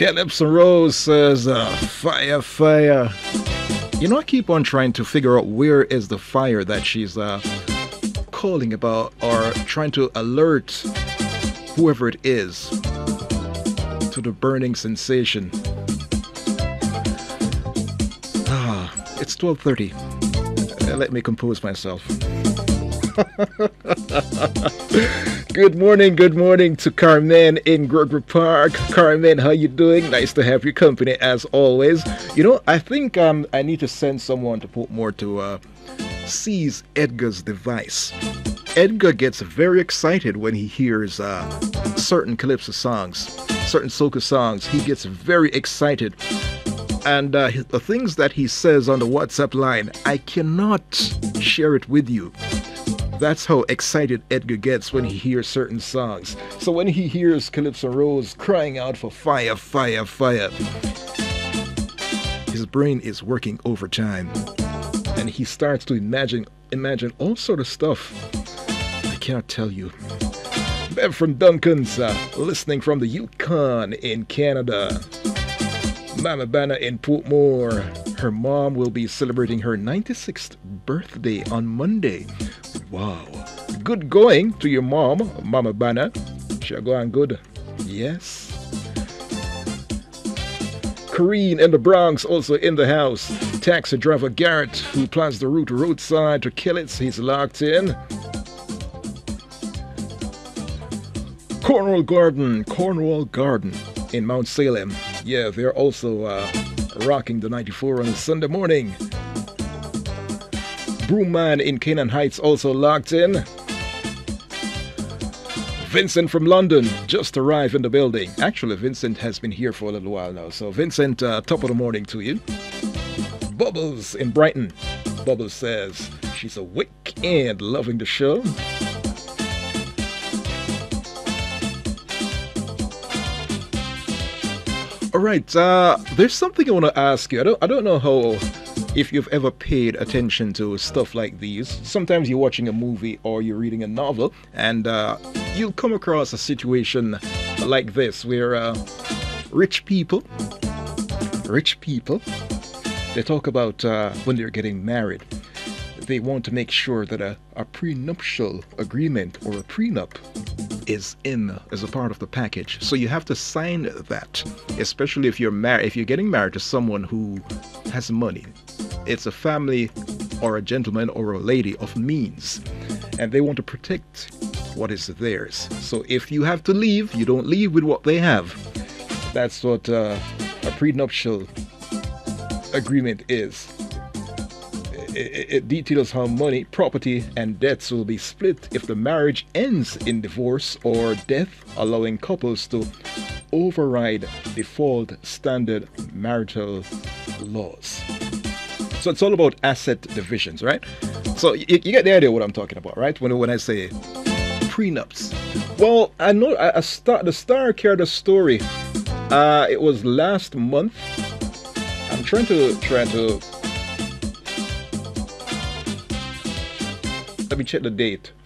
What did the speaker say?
Calypso Rose says, fire, fire. You know, I keep on trying to figure out where is the fire that she's calling about or trying to alert whoever it is to the burning sensation. It's 12:30. Let me compose myself. Good morning to Carmen in Gregory Park. Carmen, how you doing? Nice to have your company as always. You know, I think I need to send someone to Portmore to seize Edgar's device. Edgar gets very excited when he hears certain calypso songs, certain soca songs. He gets very excited. And the things that he says on the WhatsApp line, I cannot share it with you. That's how excited Edgar gets when he hears certain songs. So when he hears Calypso Rose crying out for fire, fire, fire, his brain is working overtime. And he starts to imagine all sort of stuff. I cannot tell you. Bev from Duncan's, listening from the Yukon in Canada. Mama Banna in Portmore. Her mom will be celebrating her 96th birthday on Monday. Wow. Good going to your mom, Mama Banna. She'll go on good. Yes. Corrine in the Bronx also in the house. Taxi driver Garrett, who plans the route roadside to Killits, he's locked in. Cornwall Garden in Mount Salem. Yeah, they're also rocking the 94 on a Sunday morning. Broomman in Canaan Heights also locked in. Vincent from London just arrived in the building. Actually, Vincent has been here for a little while now. So, Vincent, top of the morning to you. Bubbles in Brighton. Bubbles says she's awake and loving the show. All right, there's something I want to ask you. I don't know if you've ever paid attention to stuff like these. Sometimes you're watching a movie or you're reading a novel, and you'll come across a situation like this where rich people, they talk about when they're getting married. They want to make sure that a prenuptial agreement or a prenup is in as a part of the package. So you have to sign that, especially if you're getting married to someone who has money. It's a family or a gentleman or a lady of means, and they want to protect what is theirs. So if you have to leave, you don't leave with what they have. That's what a prenuptial agreement is. It details how money, property, and debts will be split if the marriage ends in divorce or death, allowing couples to override default standard marital laws. So it's all about asset divisions, right? So you get the idea of what I'm talking about, right? When I say prenups. Well, I know the Star carried a story. It was last month. I'm trying to. Let me check the date.